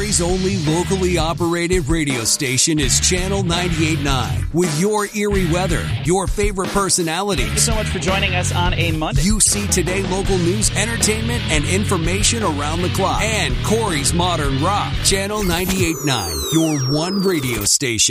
Corey's only locally operated radio station is Channel 98.9. With your eerie weather, your favorite personalities. Thank you so much for joining us on a Monday. UC Today local news, entertainment, and information around the clock. And Corey's Modern Rock. Channel 98.9, your one radio station.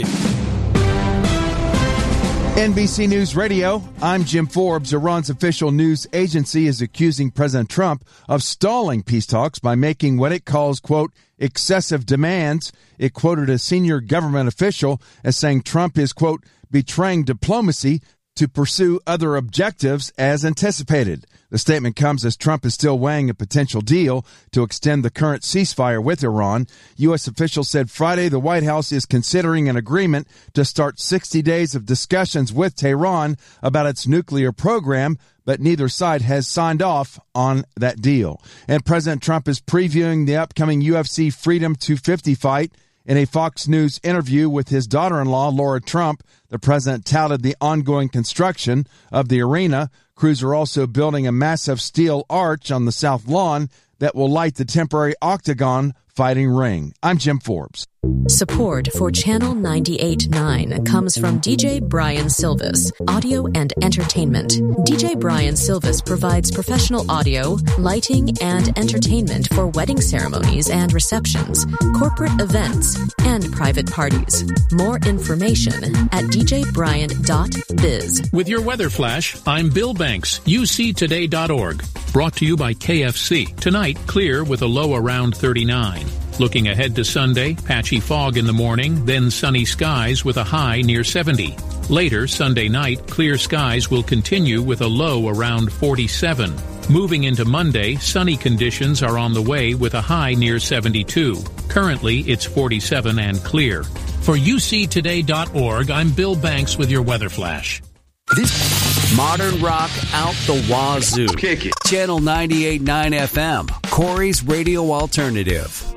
NBC News Radio, I'm Jim Forbes. Iran's official news agency is accusing President Trump of stalling peace talks by making what it calls, quote, excessive demands. It quoted a senior government official as saying Trump is, quote, betraying diplomacy to pursue other objectives as anticipated. The statement comes as Trump is still weighing a potential deal to extend the current ceasefire with Iran. U.S. officials said Friday the White House is considering an agreement to start 60 days of discussions with Tehran about its nuclear program, but neither side has signed off on that deal. And President Trump is previewing the upcoming UFC Freedom 250 fight. In a Fox News interview with his daughter-in-law, Laura Trump, the president touted the ongoing construction of the arena. Crews are also building a massive steel arch on the south lawn that will light the temporary octagon fighting ring. I'm Jim Forbes. Support for Channel 98.9 comes from DJ Brian Silvis, audio and entertainment. DJ Brian Silvis provides professional audio, lighting, and entertainment for wedding ceremonies and receptions, corporate events, and private parties. More information at djbrian.biz. With your weather flash, I'm Bill Banks, uctoday.org. Brought to you by KFC. Tonight, clear with a low around 39. Looking ahead to Sunday, patchy fog in the morning, then sunny skies with a high near 70. Later, Sunday night, clear skies will continue with a low around 47. Moving into Monday, sunny conditions are on the way with a high near 72. Currently, it's 47 and clear. For uctoday.org, I'm Bill Banks with your weather flash. This modern rock out the wazoo. Kick it. Channel 98.9 FM, Corey's Radio Alternative.